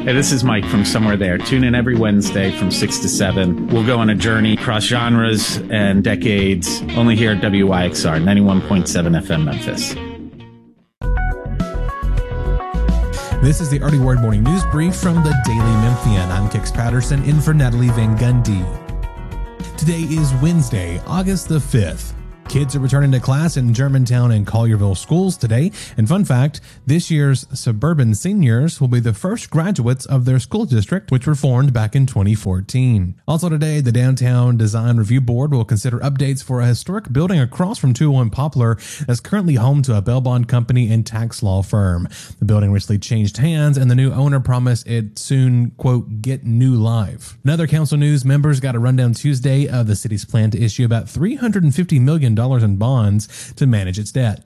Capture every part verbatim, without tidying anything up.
Hey, this is Mike from Somewhere There. Tune in every Wednesday from six to seven. We'll go on a journey across genres and decades, only here at W Y X R, ninety-one point seven F M Memphis. This is the Early Word Morning News Brief from the Daily Memphian. I'm Kix Patterson, in for Natalie Van Gundy. Today is Wednesday, August the fifth. Kids are returning to class in Germantown and Collierville schools today. And fun fact, this year's suburban seniors will be the first graduates of their school district, which were formed back in twenty fourteen. Also today, the Downtown Design Review Board will consider updates for a historic building across from two oh one Poplar that's currently home to a bail bond company and tax law firm. The building recently changed hands, and the new owner promised it soon, quote, get new life. In other council news, members got a rundown Tuesday of the city's plan to issue about three hundred fifty million dollars in bonds to manage its debt.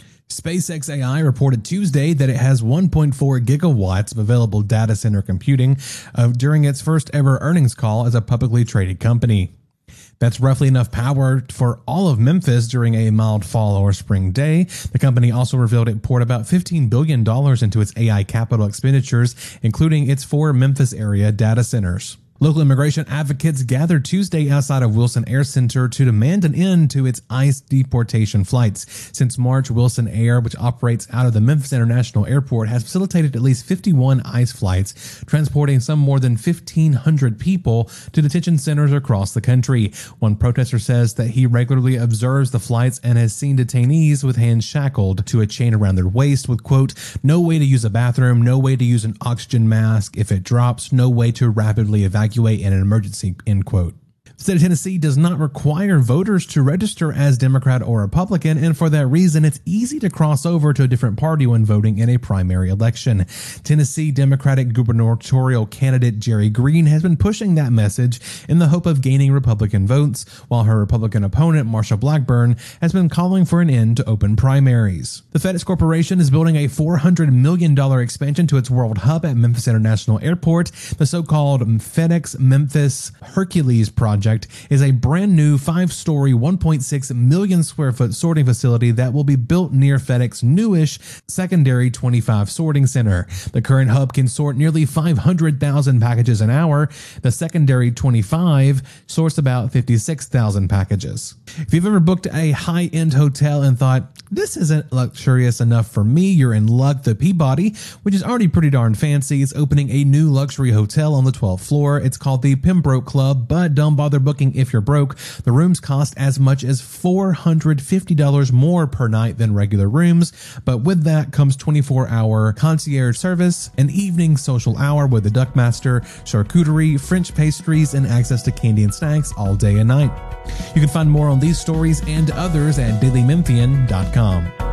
SpaceX A I reported Tuesday that it has one point four gigawatts of available data center computing uh, during its first ever earnings call as a publicly traded company. That's roughly enough power for all of Memphis during a mild fall or spring day. The company also revealed it poured about fifteen billion dollars into its A I capital expenditures, including its four Memphis area data centers. Local immigration advocates gathered Tuesday outside of Wilson Air Center to demand an end to its ICE deportation flights. Since March, Wilson Air, which operates out of the Memphis International Airport, has facilitated at least fifty-one ICE flights, transporting some more than fifteen hundred people to detention centers across the country. One protester says that he regularly observes the flights and has seen detainees with hands shackled to a chain around their waist with, quote, no way to use a bathroom, no way to use an oxygen mask if it drops, no way to rapidly evacuate in an emergency, end quote. The state of Tennessee does not require voters to register as Democrat or Republican, and for that reason, it's easy to cross over to a different party when voting in a primary election. Tennessee Democratic gubernatorial candidate Jerry Green has been pushing that message in the hope of gaining Republican votes, while her Republican opponent, Marsha Blackburn, has been calling for an end to open primaries. The FedEx Corporation is building a four hundred million dollars expansion to its world hub at Memphis International Airport. The so-called FedEx Memphis Hercules project is a brand new five-story, one point six million square foot sorting facility that will be built near FedEx's newish secondary twenty-five sorting center. The current hub can sort nearly five hundred thousand packages an hour. The secondary twenty-five sorts about fifty-six thousand packages. If you've ever booked a high-end hotel and thought, this isn't luxurious enough for me, you're in luck. The Peabody, which is already pretty darn fancy, is opening a new luxury hotel on the twelfth floor. It's called the Pembroke Club, but don't bother booking if you're broke. The rooms cost as much as four hundred fifty dollars more per night than regular rooms, but with that comes twenty-four hour concierge service, an evening social hour with the Duckmaster, charcuterie, French pastries, and access to candy and snacks all day and night. You can find more on these stories and others at daily memphian dot com.